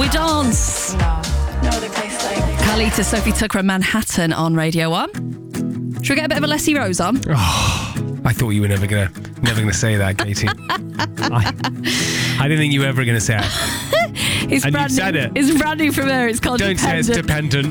We dance. No other place like Carlita, Sophie Tucker and Manhattan on Radio 1. Should we get a bit of a Leslie Rose on? Oh, I thought you were never gonna say that, Katie. I didn't think you were ever gonna say it. It's And brand you said new. it. It's brand new from her. It's called Don't say it's Dependent.